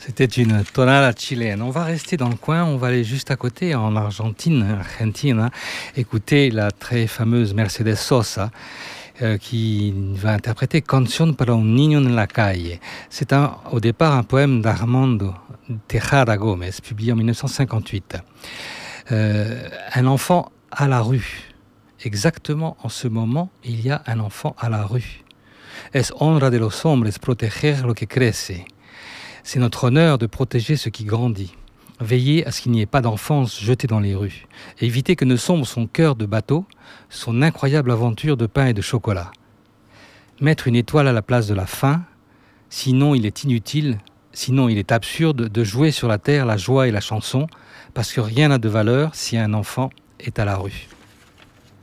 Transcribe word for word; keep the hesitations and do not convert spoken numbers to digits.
C'était une tonada chilienne. On va rester dans le coin, on va aller juste à côté, en Argentine, Argentine, écouter la très fameuse Mercedes Sosa, euh, qui va interpréter Canción para un niño en la calle. C'est un, au départ un poème d'Armando Tejada Gómez, publié en dix-neuf cent cinquante-huit. Euh, un enfant à la rue. Exactement en ce moment, il y a un enfant à la rue. Es honra de los hombres proteger lo que crece. C'est notre honneur de protéger ce qui grandit. Veiller à ce qu'il n'y ait pas d'enfance jetée dans les rues. Et éviter que ne sombre son cœur de bateau, son incroyable aventure de pain et de chocolat. Mettre une étoile à la place de la faim, sinon il est inutile, sinon il est absurde de jouer sur la terre la joie et la chanson, parce que rien n'a de valeur si un enfant est à la rue.